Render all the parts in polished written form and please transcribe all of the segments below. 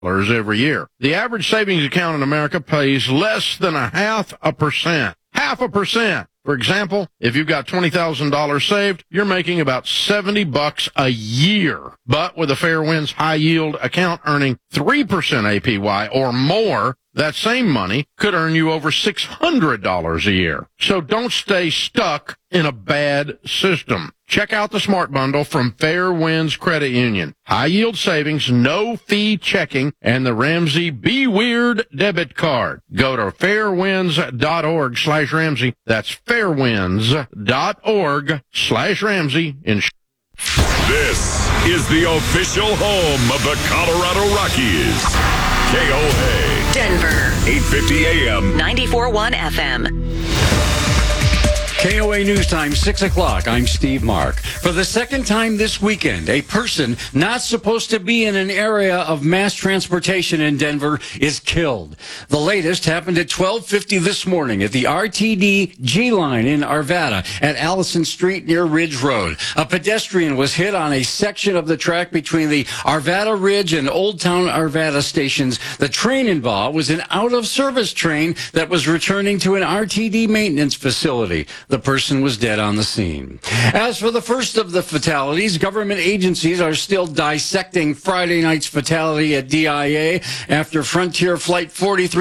every year. The average savings account in America pays less than 0.5%. 0.5%. For example, if you've got $20,000 saved, you're making about $70 a year. But with a Fairwinds high yield account earning 3% APY or more, that same money could earn you over $600 a year. So don't stay stuck in a bad system. Check out the Smart Bundle from Fairwinds Credit Union. High yield savings, no fee checking, and the Ramsey Be Weird debit card. Go to fairwinds.org/Ramsey. That's fairwinds.org/Ramsey. This is the official home of the Colorado Rockies. KOA. Denver. 850 AM. 94.1 FM. KOA News Time, 6 o'clock. I'm Steve Mark. For the second time this weekend, a person not supposed to be in an area of mass transportation in Denver is killed. The latest happened at 12:50 this morning at the RTD G line in Arvada at Allison Street near Ridge Road. A pedestrian was hit on a section of the track between the Arvada Ridge and Old Town Arvada stations. The train involved was an out-of-service train that was returning to an RTD maintenance facility. The person was dead on the scene. As for the first of the fatalities, government agencies are still dissecting Friday night's fatality at DIA after Frontier Flight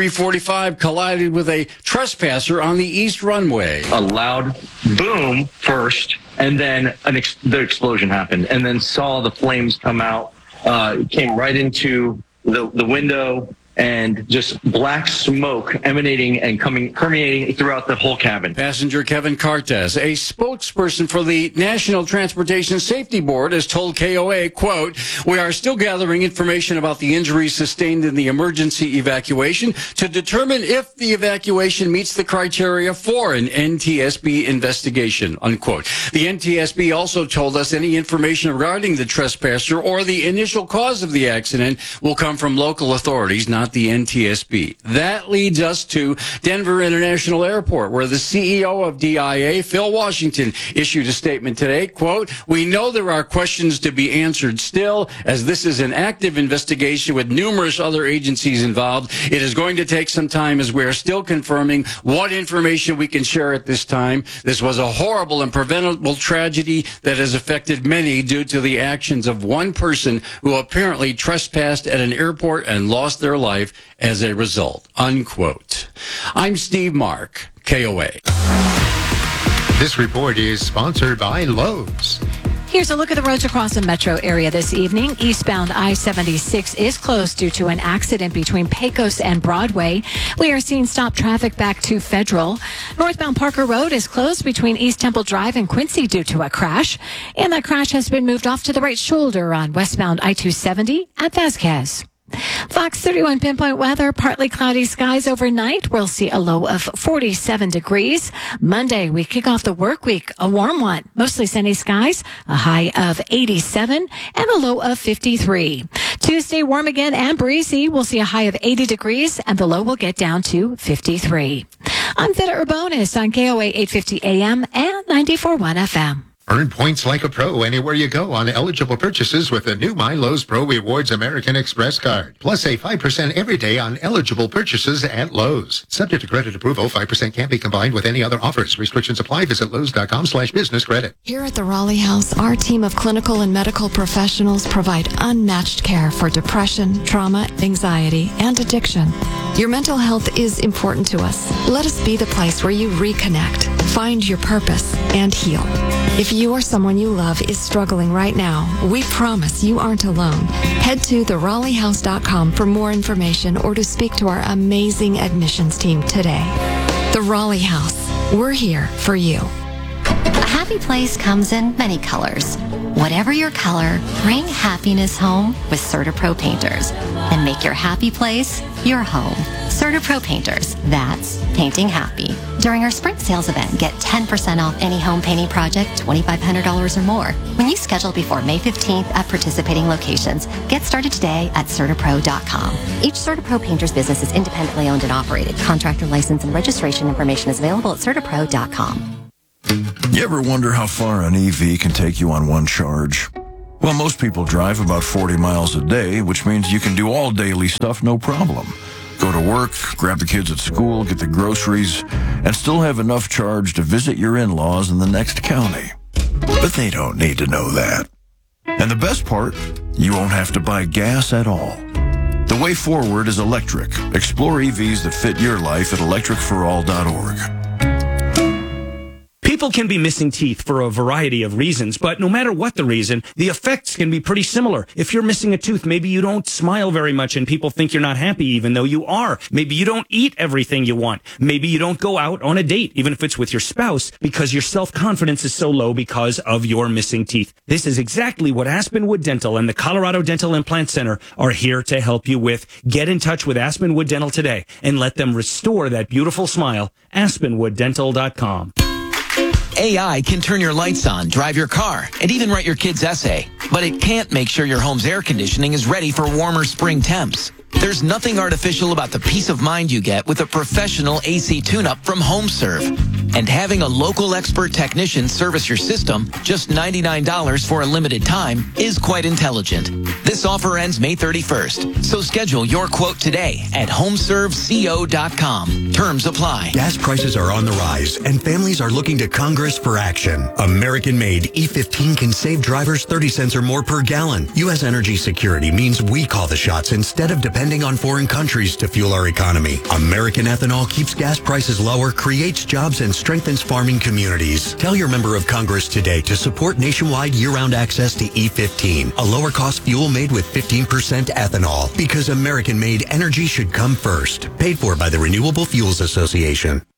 4345 collided with a trespasser on the east runway. A loud boom first, and then the explosion happened, and then saw the flames come out, came right into the window, and just black smoke emanating and permeating throughout the whole cabin. Passenger Kevin Cartes, a spokesperson for the National Transportation Safety Board, has told KOA, quote, "We are still gathering information about the injuries sustained in the emergency evacuation to determine if the evacuation meets the criteria for an NTSB investigation," unquote. The NTSB also told us any information regarding the trespasser or the initial cause of the accident will come from local authorities, not the NTSB. That leads us to Denver International Airport, where the CEO of DIA, Phil Washington, issued a statement today, quote, "We know there are questions to be answered still, as this is an active investigation with numerous other agencies involved. It is going to take some time as we are still confirming what information we can share at this time. This was a horrible and preventable tragedy that has affected many due to the actions of one person who apparently trespassed at an airport and lost their life as a result," unquote. I'm Steve Mark, KOA. This report is sponsored by Lowe's. Here's a look at the roads across the metro area this evening. Eastbound I-76 is closed due to an accident between Pecos and Broadway. We are seeing stop traffic back to Federal. Northbound Parker Road is closed between East Temple Drive and Quincy due to a crash. And that crash has been moved off to the right shoulder on westbound I-270 at Vasquez. Fox 31 pinpoint weather, partly cloudy skies overnight. We'll see a low of 47 degrees. Monday, we kick off the work week, a warm one. Mostly sunny skies, a high of 87 and a low of 53. Tuesday, warm again and breezy. We'll see a high of 80 degrees and the low will get down to 53. I'm Vita Urbonis on KOA 850 AM and 94.1 FM. Earn points like a pro anywhere you go on eligible purchases with the new MyLowe's Pro Rewards American Express card. Plus, save 5% every day on eligible purchases at Lowe's. Subject to credit approval, 5% can't be combined with any other offers. Restrictions apply. Visit Lowes.com/business credit. Here at the Raleigh House, our team of clinical and medical professionals provide unmatched care for depression, trauma, anxiety, and addiction. Your mental health is important to us. Let us be the place where you reconnect, find your purpose, and heal. If you or someone you love is struggling right now, we promise you aren't alone. Head to theRaleighHouse.com for more information or to speak to our amazing admissions team today. The Raleigh House. We're here for you. A happy place comes in many colors. Whatever your color, bring happiness home with CertaPro Painters and make your happy place your home. CertaPro Painters, that's painting happy. During our spring sales event, get 10% off any home painting project, $2,500 or more. When you schedule before May 15th at participating locations, get started today at CertaPro.com. Each CertaPro Painters business is independently owned and operated. Contractor license and registration information is available at CertaPro.com. You ever wonder how far an EV can take you on one charge? Well, most people drive about 40 miles a day, which means you can do all daily stuff no problem. Go to work, grab the kids at school, get the groceries, and still have enough charge to visit your in-laws in the next county. But they don't need to know that. And the best part, you won't have to buy gas at all. The way forward is electric. Explore EVs that fit your life at electricforall.org. People can be missing teeth for a variety of reasons, but no matter what the reason, the effects can be pretty similar. If you're missing a tooth, maybe you don't smile very much and people think you're not happy even though you are. Maybe you don't eat everything you want. Maybe you don't go out on a date, even if it's with your spouse, because your self-confidence is so low because of your missing teeth. This is exactly what Aspenwood Dental and the Colorado Dental Implant Center are here to help you with. Get in touch with Aspenwood Dental today and let them restore that beautiful smile. AspenwoodDental.com. AI can turn your lights on, drive your car, and even write your kid's essay. But it can't make sure your home's air conditioning is ready for warmer spring temps. There's nothing artificial about the peace of mind you get with a professional AC tune-up from HomeServe. And having a local expert technician service your system, just $99 for a limited time, is quite intelligent. This offer ends May 31st, so schedule your quote today at homeserveco.com. Terms apply. Gas prices are on the rise, and families are looking to Congress for action. American-made E15 can save drivers 30 cents or more per gallon. U.S. energy security means we call the shots instead of depending on foreign countries to fuel our economy. American ethanol keeps gas prices lower, creates jobs, and strengthens farming communities. Tell your member of Congress today to support nationwide year-round access to E15, a lower-cost fuel made with 15% ethanol, because American-made energy should come first. Paid for by the Renewable Fuels Association.